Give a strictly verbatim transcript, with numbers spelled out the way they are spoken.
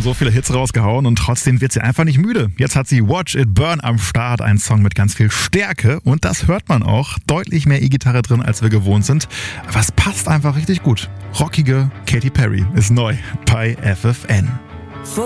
so viele Hits rausgehauen und trotzdem wird sie einfach nicht müde. Jetzt hat sie Watch It Burn am Start, ein Song mit ganz viel Stärke und das hört man auch. Deutlich mehr E-Gitarre drin, als wir gewohnt sind. Aber es passt einfach richtig gut. Rockige Katy Perry ist neu bei F F N.